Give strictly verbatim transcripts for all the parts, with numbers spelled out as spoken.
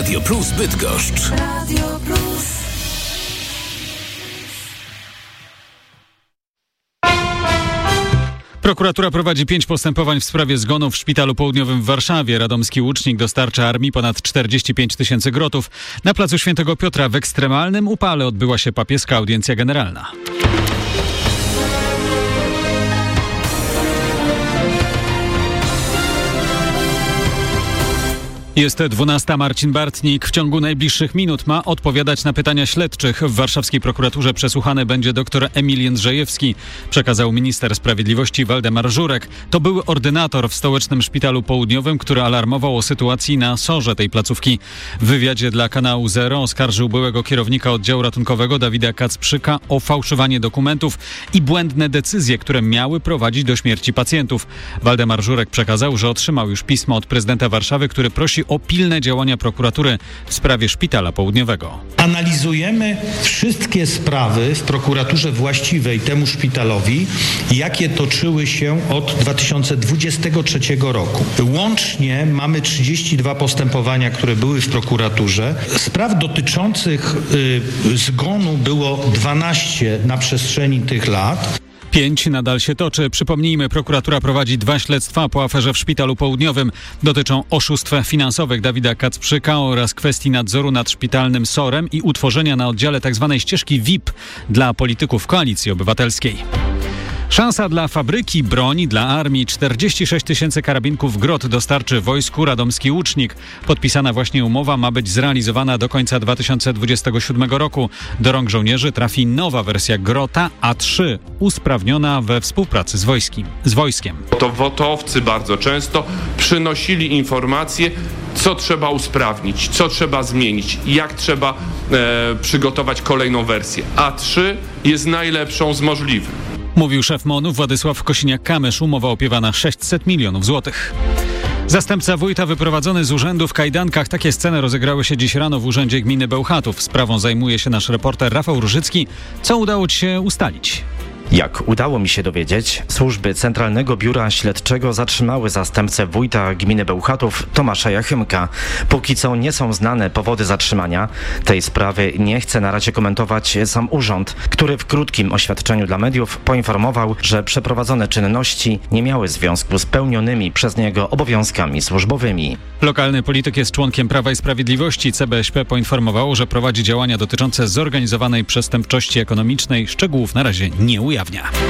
Radio Plus Bydgoszcz. Radio Plus. Prokuratura prowadzi pięć postępowań w sprawie zgonu w Szpitalu Południowym w Warszawie. Radomski łucznik dostarcza armii ponad czterdzieści pięć tysięcy grotów. Na placu Świętego Piotra w ekstremalnym upale odbyła się papieska audiencja generalna. Jest dwunasta. Marcin Bartnik w ciągu najbliższych minut ma odpowiadać na pytania śledczych. W warszawskiej prokuraturze przesłuchany będzie dr Emil Jędrzejewski, przekazał minister sprawiedliwości Waldemar Żurek. To były ordynator w stołecznym Szpitalu Południowym, który alarmował o sytuacji na sorze tej placówki. W wywiadzie dla kanału Zero oskarżył byłego kierownika oddziału ratunkowego Dawida Kacprzyka o fałszowanie dokumentów i błędne decyzje, które miały prowadzić do śmierci pacjentów. Waldemar Żurek przekazał, że otrzymał już pismo od prezydenta Warszawy, który prosi o pilne działania prokuratury w sprawie Szpitala Południowego. Analizujemy wszystkie sprawy w prokuraturze właściwej temu szpitalowi, jakie toczyły się od dwa tysiące dwudziestego trzeciego roku. Łącznie mamy trzydzieści dwa postępowania, które były w prokuraturze. Spraw dotyczących y, zgonu było dwanaście na przestrzeni tych lat. Pięć nadal się toczy. Przypomnijmy, prokuratura prowadzi dwa śledztwa po aferze w Szpitalu Południowym. Dotyczą oszustw finansowych Dawida Kacprzyka oraz kwestii nadzoru nad szpitalnym sorem i utworzenia na oddziale tzw. ścieżki V I P dla polityków Koalicji Obywatelskiej. Szansa dla fabryki broni dla armii. czterdzieści sześć tysięcy karabinków Grot dostarczy wojsku radomski łucznik. Podpisana właśnie umowa ma być zrealizowana do końca dwa tysiące dwudziestego siódmego roku. Do rąk żołnierzy trafi nowa wersja Grota A trzy, usprawniona we współpracy z, wojskim, z wojskiem. To wotowcy bardzo często przynosili informacje, co trzeba usprawnić, co trzeba zmienić, jak trzeba e, przygotować kolejną wersję. A trzy jest najlepszą z możliwych. Mówił szef MON-u Władysław Kosiniak-Kamysz. Umowa opiewa na sześćset milionów złotych. Zastępca wójta wyprowadzony z urzędu w kajdankach. Takie sceny rozegrały się dziś rano w urzędzie gminy Bełchatów. Sprawą zajmuje się nasz reporter Rafał Różycki. Co udało ci się ustalić? Jak udało mi się dowiedzieć, służby Centralnego Biura Śledczego zatrzymały zastępcę wójta gminy Bełchatów Tomasza Jachymka. Póki co nie są znane powody zatrzymania. Tej sprawy nie chce na razie komentować sam urząd, który w krótkim oświadczeniu dla mediów poinformował, że przeprowadzone czynności nie miały związku z pełnionymi przez niego obowiązkami służbowymi. Lokalny polityk jest członkiem Prawa i Sprawiedliwości. C B S P poinformowało, że prowadzi działania dotyczące zorganizowanej przestępczości ekonomicznej. Szczegółów na razie nie ujawnia.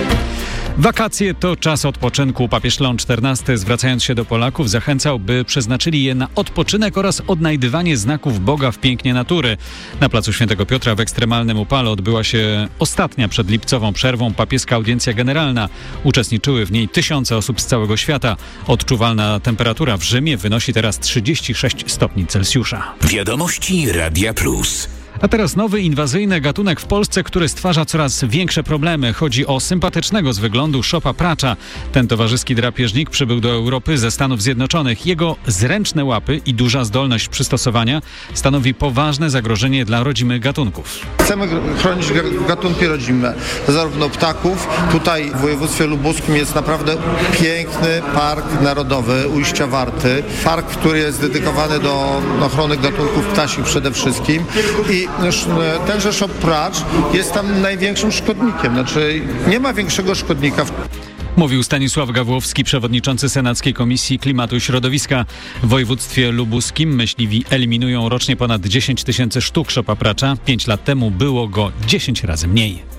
Wakacje to czas odpoczynku. Papież Leon czternasty, zwracając się do Polaków, zachęcał, by przeznaczyli je na odpoczynek oraz odnajdywanie znaków Boga w pięknie natury. Na placu Świętego Piotra w ekstremalnym upale odbyła się ostatnia przed lipcową przerwą papieska audiencja generalna. Uczestniczyły w niej tysiące osób z całego świata. Odczuwalna temperatura w Rzymie wynosi teraz trzydzieści sześć stopni Celsjusza. Wiadomości Radia Plus. A teraz nowy inwazyjny gatunek w Polsce, który stwarza coraz większe problemy. Chodzi o sympatycznego z wyglądu szopa pracza. Ten towarzyski drapieżnik przybył do Europy ze Stanów Zjednoczonych. Jego zręczne łapy i duża zdolność przystosowania stanowi poważne zagrożenie dla rodzimych gatunków. Chcemy chronić gatunki rodzime, zarówno ptaków. Tutaj w województwie lubuskim jest naprawdę piękny park narodowy Ujścia Warty. Park, który jest dedykowany do ochrony gatunków ptasich przede wszystkim. I tenże szop pracz jest tam największym szkodnikiem. Znaczy nie ma większego szkodnika. Mówił Stanisław Gawłowski, przewodniczący Senackiej Komisji Klimatu i Środowiska. W województwie lubuskim myśliwi eliminują rocznie ponad dziesięć tysięcy sztuk szopa pracza. Pięć lat temu było go dziesięć razy mniej.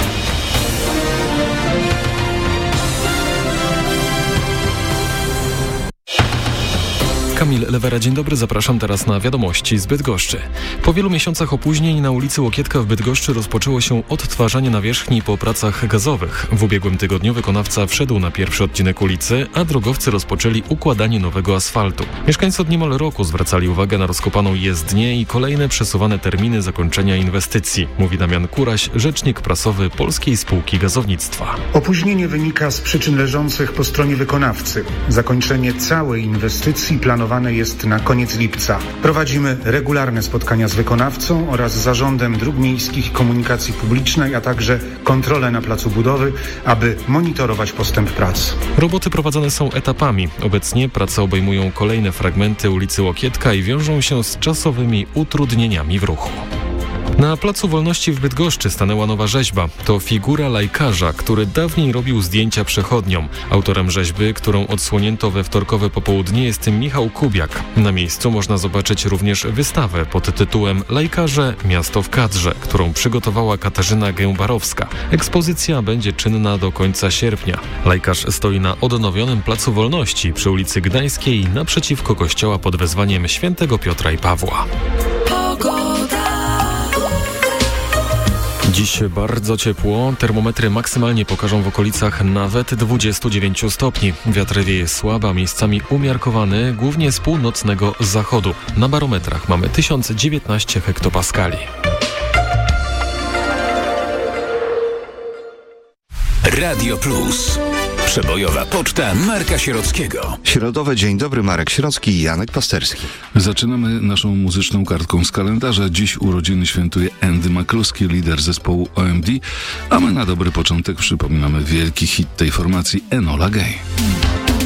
Kamil Lewera, dzień dobry, zapraszam teraz na wiadomości z Bydgoszczy. Po wielu miesiącach opóźnień na ulicy Łokietka w Bydgoszczy rozpoczęło się odtwarzanie nawierzchni po pracach gazowych. W ubiegłym tygodniu wykonawca wszedł na pierwszy odcinek ulicy, a drogowcy rozpoczęli układanie nowego asfaltu. Mieszkańcy od niemal roku zwracali uwagę na rozkopaną jezdnię i kolejne przesuwane terminy zakończenia inwestycji, mówi Damian Kuraś, rzecznik prasowy Polskiej Spółki Gazownictwa. Opóźnienie wynika z przyczyn leżących po stronie wykonawcy. Zakończenie całej inwestycji planowane zaplanowane jest na koniec lipca. Prowadzimy regularne spotkania z wykonawcą oraz zarządem dróg miejskich i komunikacji publicznej, a także kontrolę na placu budowy, aby monitorować postęp prac. Roboty prowadzone są etapami. Obecnie prace obejmują kolejne fragmenty ulicy Łokietka i wiążą się z czasowymi utrudnieniami w ruchu. Na Placu Wolności w Bydgoszczy stanęła nowa rzeźba. To figura lajkarza, który dawniej robił zdjęcia przechodniom. Autorem rzeźby, którą odsłonięto we wtorkowe popołudnie, jest Michał Kubiak. Na miejscu można zobaczyć również wystawę pod tytułem Lajkarze – miasto w kadrze, którą przygotowała Katarzyna Gębarowska. Ekspozycja będzie czynna do końca sierpnia. Lajkarz stoi na odnowionym Placu Wolności przy ulicy Gdańskiej naprzeciwko kościoła pod wezwaniem świętego Piotra i Pawła. Dziś bardzo ciepło, termometry maksymalnie pokażą w okolicach nawet dwudziestu dziewięciu stopni. Wiatr wieje słabo, miejscami umiarkowany, głównie z północnego zachodu. Na barometrach mamy tysiąc dziewiętnaście hektopaskali. Radio Plus. Przebojowa poczta Marka Sierockiego. Środowe Dzień Dobry, Marek Sierocki i Janek Pasterski. Zaczynamy naszą muzyczną kartką z kalendarza. Dziś urodziny świętuje Andy McCluskey, lider zespołu O M D, a my na dobry początek przypominamy wielki hit tej formacji Enola Gay.